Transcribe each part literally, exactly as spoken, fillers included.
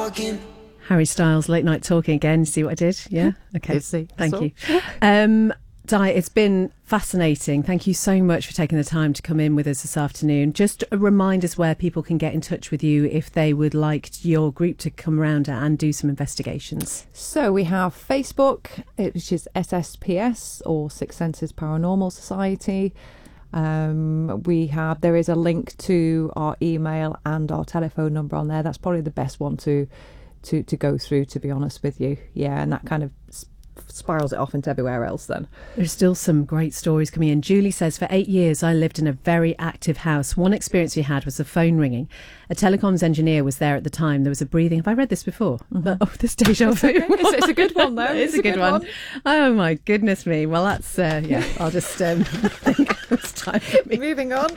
talking. Harry Styles, Late Night Talking again. See what I did? Yeah? Okay. See, Thank you. Um, Di, it's been fascinating. Thank you so much for taking the time to come in with us this afternoon. Just a remind us where people can get in touch with you if they would like your group to come around and do some investigations. So we have Facebook, which is S S P S or Six Senses Paranormal Society. Um, we have there is a link to our email and our telephone number on there. That's probably the best one to to to go through, to be honest with you. Yeah, and that kind of spirals it off into everywhere else then. There's still some great stories coming in. Julie says, for eight years I lived in a very active house. One experience we had was the phone ringing. A telecoms engineer was there at the time. There was a breathing. Have I read this before? Mm-hmm. But, oh, this deja vu. It's, okay. it's, it's a good one though. It's, it's a good, good one. one. Oh my goodness me. Well, that's uh, yeah. I'll just um, think it's time for me. Moving on.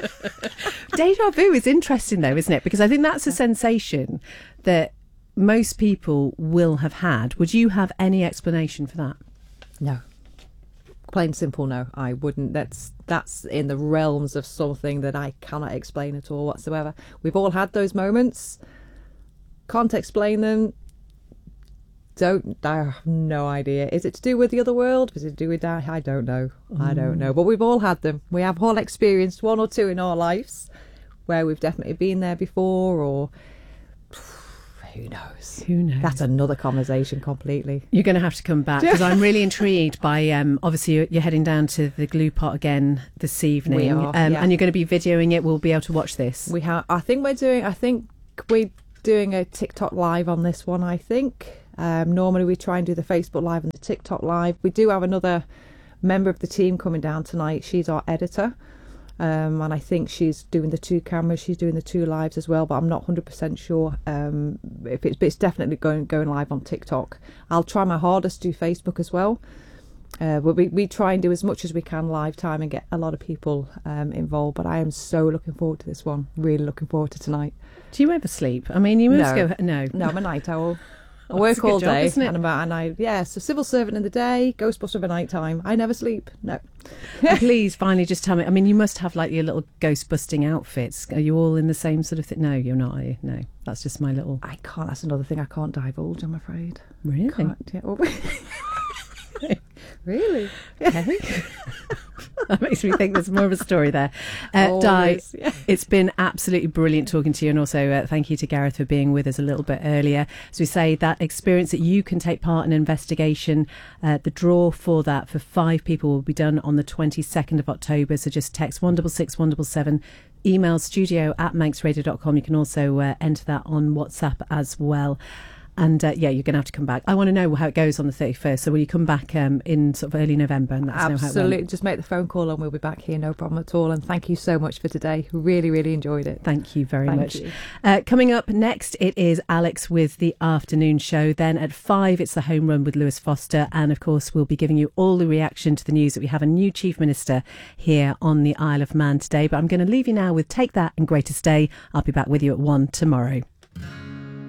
Deja vu is interesting though, isn't it? Because I think that's a sensation that most people will have had. Would you have any explanation for that? No. Plain simple no. I wouldn't. That's that's in the realms of something that I cannot explain at all whatsoever. We've all had those moments. Can't explain them. Don't. I have no idea. Is it to do with the other world? Is it to do with that? I don't know. Mm. I don't know. But we've all had them. We have all experienced one or two in our lives where we've definitely been there before, or who knows? Who knows? That's another conversation completely. You're going to have to come back because I'm really intrigued by, um, obviously you're, you're heading down to the Glue Pot again this evening. We are, um, yeah. And you're going to be videoing it. We'll be able to watch this. We have. I think we're doing, I think we're doing a TikTok live on this one, I think. Um, normally we try and do the Facebook live and the TikTok live. We do have another member of the team coming down tonight. She's our editor. Um, and I think she's doing the two cameras, she's doing the two lives as well, but I'm not one hundred percent sure um, if it's, but it's definitely going going live on TikTok. I'll try my hardest to do Facebook as well. Uh, but we, we try and do as much as we can live time and get a lot of people um, involved, but I am so looking forward to this one, really looking forward to tonight. Do you ever sleep? I mean, you must no. go... No, no, I'm a night owl. I Oh, work all job, day, isn't it? and, I'm, and I, yeah, so civil servant in the day, Ghostbuster at night time. I never sleep, no. And please, finally, just tell me, I mean, you must have like your little ghost busting outfits. Are you all in the same sort of thing? No, you're not, are you? No, that's just my little... I can't, that's another thing I can't divulge, I'm afraid. Really? Can't, yeah. Oh. Really? Okay. That makes me think there's more of a story there. Uh, Di, yeah. It's been absolutely brilliant talking to you, and also uh, thank you to Gareth for being with us a little bit earlier. As we say, that experience that you can take part in an investigation, uh, the draw for that for five people will be done on the twenty-second of October, so just text one six six one seven seven, email studio at manx radio dot com. You can also uh, enter that on WhatsApp as well. And uh, yeah, you're going to have to come back. I want to know how it goes on the thirty-first. So will you come back um, in sort of early November and let us know how it went? Absolutely. Just make the phone call and we'll be back here, no problem at all. And thank you so much for today. Really, really enjoyed it. Thank you very Thank much. you. Uh, coming up next, it is Alex with the afternoon show. Then at five, it's the home run with Lewis Foster. And of course, we'll be giving you all the reaction to the news that we have a new Chief Minister here on the Isle of Man today. But I'm going to leave you now with Take That and Greater Stay. I'll be back with you at one tomorrow.